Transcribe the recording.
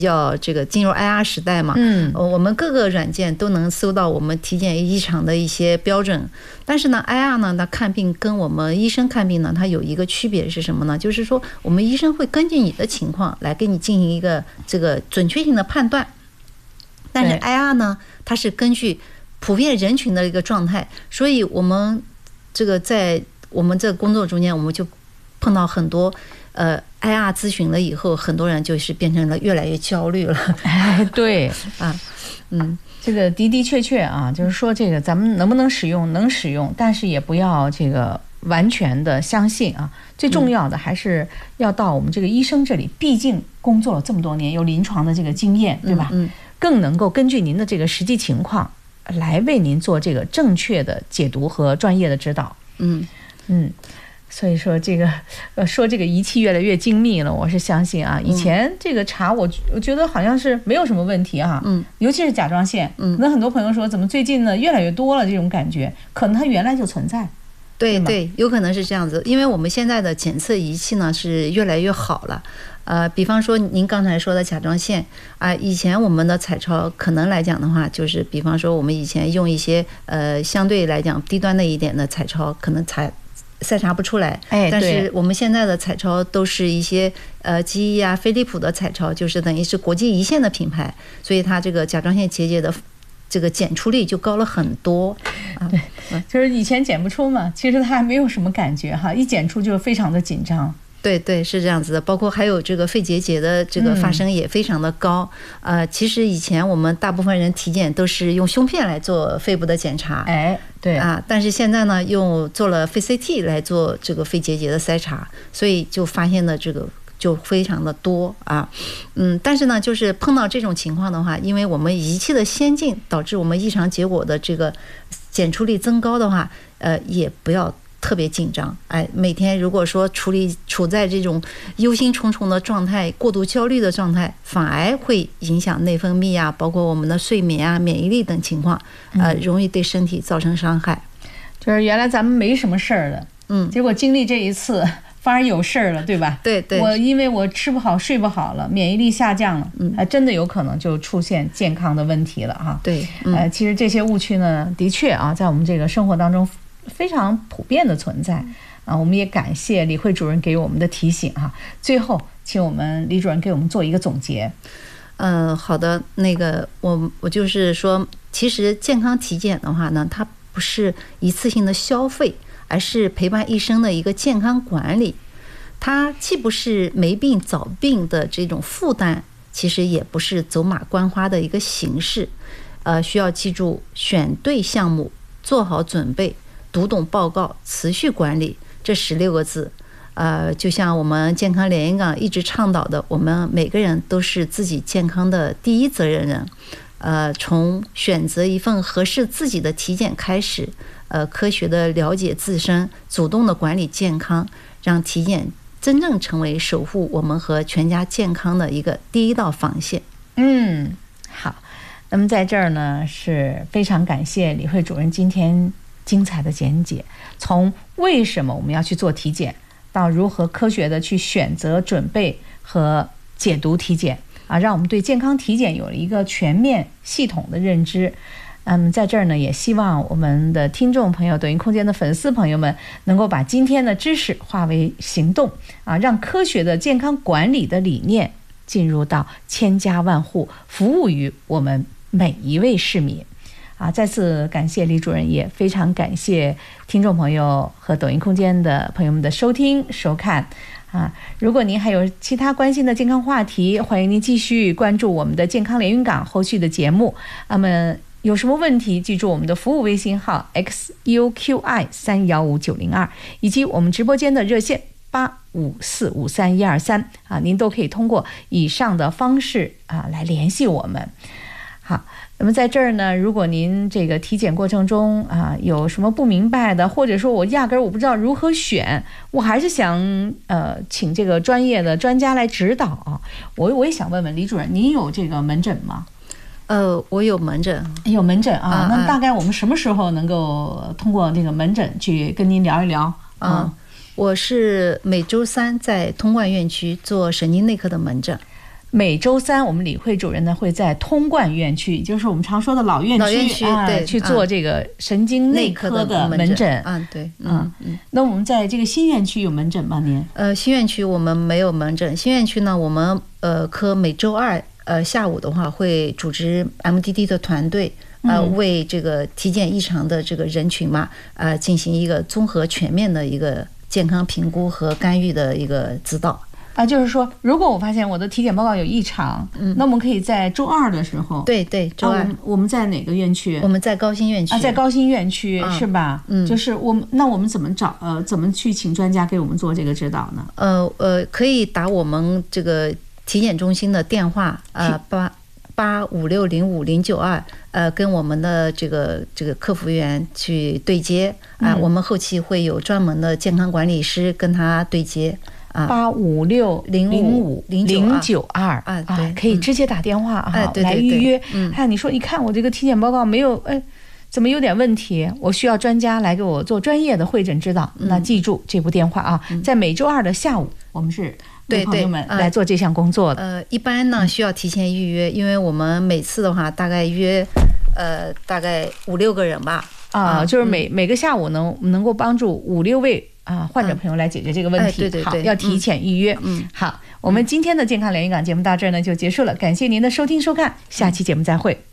要这个进入 IR 时代嘛，我们各个软件都能搜到我们体检异常的一些标准。但是呢 ，IR 呢，它看病跟我们医生看病呢，它有一个区别是什么呢？就是说，我们医生会根据你的情况来给你进行一个这个准确性的判断，但是 IR 呢，它是根据普遍人群的一个状态，所以我们这个在我们这工作中间，我们就碰到很多IR 咨询了以后，很多人就是变成了越来越焦虑了。 哎，对啊， 这个的确啊，就是说这个咱们能不能使用，能使用，但是也不要这个完全的相信啊。最重要的还是要到我们这个医生这里，毕竟工作了这么多年，有临床的这个经验，对吧？更能够根据您的这个实际情况来为您做这个正确的解读和专业的指导。所以说这个说这个仪器越来越精密了，我是相信啊。以前这个查我觉得好像是没有什么问题啊，尤其是甲状腺，可能很多朋友说怎么最近呢越来越多了这种感觉，可能它原来就存在。 对，有可能是这样子，因为我们现在的检测仪器呢是越来越好了。比方说您刚才说的甲状腺啊，以前我们的彩超可能来讲的话，就是比方说我们以前用一些相对来讲低端的一点的彩超，可能筛查不出来，但是我们现在的彩超都是一些GE啊、飞利浦的彩超，就是等于是国际一线的品牌，所以它这个甲状腺结节的这个检出率就高了很多。 对，就是以前检不出嘛，其实它还没有什么感觉哈，一检出就非常的紧张。 对，是这样子的，包括还有这个肺结节的这个发生也非常的高。其实以前我们大部分人体检都是用胸片来做肺部的检查， 对啊，但是现在呢，做了肺 CT 来做这个肺结节的筛查，所以就发现了这个就非常的多啊。但是呢，就是碰到这种情况的话，因为我们仪器的先进，导致我们异常结果的这个检出率增高的话，也不要特别紧张，每天如果说处在这种忧心忡忡的状态、过度焦虑的状态，反而会影响内分泌啊，包括我们的睡眠啊、免疫力等情况，容易对身体造成伤害。 就是原来咱们没什么事儿的，结果经历这一次，反而有事儿了，对吧？ 对， 因为我吃不好、睡不好了，免疫力下降了，还真的有可能就出现健康的问题了哈。 对， 其实这些误区呢，的确啊，在我们这个生活当中非常普遍的存在啊，我们也感谢李慧主任给我们的提醒哈。最后，请我们李主任给我们做一个总结。 好的，那个我就是说，其实健康体检的话呢，它不是一次性的消费，而是陪伴一生的一个健康管理。它既不是没病早病的这种负担，其实也不是走马观花的一个形式。需要记住，选对项目，做好准备，读懂报告，持续管理这16个字。就像我们健康连云港一直倡导的，我们每个人都是自己健康的第一责任人。从选择一份合适自己的体检开始，科学的了解自身，主动的管理健康，让体检真正成为守护我们和全家健康的一个第一道防线。 好，那么在这儿呢，是非常感谢李慧主任今天精彩的讲解，从为什么我们要去做体检，到如何科学的去选择、准备和解读体检啊，让我们对健康体检有了一个全面系统的认知。在这儿呢，也希望我们的听众朋友、抖音空间的粉丝朋友们能够把今天的知识化为行动啊，让科学的健康管理的理念进入到千家万户，服务于我们每一位市民啊！再次感谢李主任，也非常感谢听众朋友和抖音空间的朋友们的收听收看啊！如果您还有其他关心的健康话题，欢迎您继续关注我们的健康连云港后续的节目。那么有什么问题，记住我们的服务微信号 xuqi315902，以及我们直播间的热线85453123啊，您都可以通过以上的方式啊来联系我们。好，那么在这儿呢，如果您这个体检过程中啊有什么不明白的，或者说我压根儿我不知道如何选，我还是想请这个专业的专家来指导啊。我也想问问李主任，您有这个门诊吗？ 我有门诊， 啊。那大概我们什么时候能够通过这个门诊去跟您聊一聊？ 我是每周3在通贯院区做神经内科的门诊。 每周三我们李慧主任呢会在通贯院区，也就是我们常说的老院区对， 去做这个神经内科的门诊。 对， 那我们在这个新院区有门诊吗？您？ 新院区我们没有门诊。新院区呢，我们科每周二下午的话会组织 MDD 的团队。为这个体检异常的这个人群嘛，进行一个综合全面的一个健康评估和干预的一个指导。 就是说，如果我发现我的体检报告有异常，那我们可以在周二的时候， 对，周二， 我们在哪个院区？ 我们在高新院区在高新院区是吧？就是我们怎么找怎么去请专家给我们做这个指导呢？ 可以打我们这个体检中心的电话85605092，跟我们的这个客服员去对接我们后期会有专门的健康管理师跟他对接 85605092 对， 可以直接打电话对来预约。你说一看我这个体检报告没有怎么有点问题，我需要专家来给我做专业的会诊指导。那记住这部电话在每周二的下午，我们是为朋友们来做这项工作的。 一般呢需要提前预约，因为我们每次的话大概约大概5-6个人吧。 就是每个下午能够帮助5-6位患者朋友来解决这个问题。 对， 好，要提前预约。好，我们今天的健康连云港节目到这儿呢就结束了，感谢您的收听收看，下期节目再会。